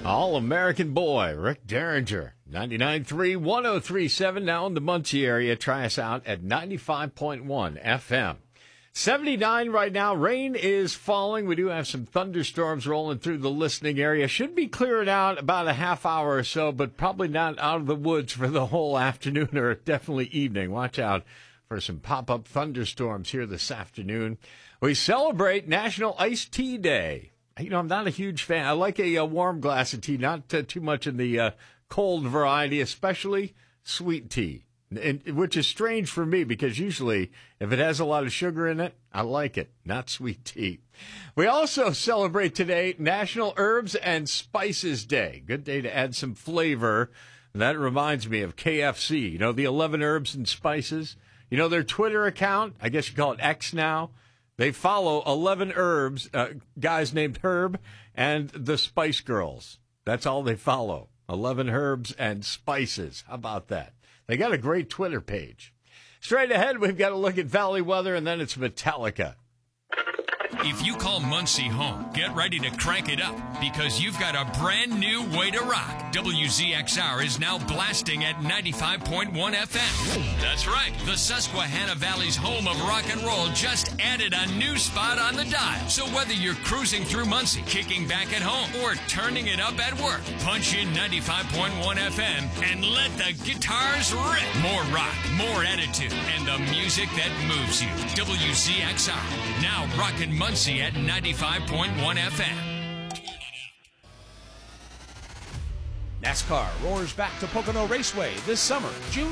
All-American boy, Rick Derringer, 99.3, 103.7, now in the Muncie area. Try us out at 95.1 FM. 79 right now. Rain is falling. We do have some thunderstorms rolling through the listening area. Should be clearing out about a half hour or so, but probably not out of the woods for the whole afternoon or definitely evening. Watch out for some pop-up thunderstorms here this afternoon. We celebrate National Iced Tea Day. You know, I'm not a huge fan. I like a warm glass of tea, not too much in the cold variety, especially sweet tea, which is strange for me because usually if it has a lot of sugar in it, I like it, not sweet tea. We also celebrate today National Herbs and Spices Day. Good day to add some flavor. That reminds me of KFC, you know, the 11 Herbs and Spices. You know, their Twitter account, I guess you call it X now. They follow 11 Herbs, guys named Herb, and the Spice Girls. That's all they follow. 11 Herbs and Spices. How about that? They got a great Twitter page. Straight ahead, we've got to look at Valley weather, and then it's Metallica. If you call Muncie home, get ready to crank it up because you've got a brand new way to rock. WZXR is now blasting at 95.1 FM. That's right. The Susquehanna Valley's home of rock and roll just added a new spot on the dial. So whether you're cruising through Muncie, kicking back at home, or turning it up at work, punch in 95.1 FM and let the guitars rip. More rock, more attitude, and the music that moves you. WZXR, now rockin' Muncie at 95.1 FM. NASCAR roars back to Pocono Raceway this summer, June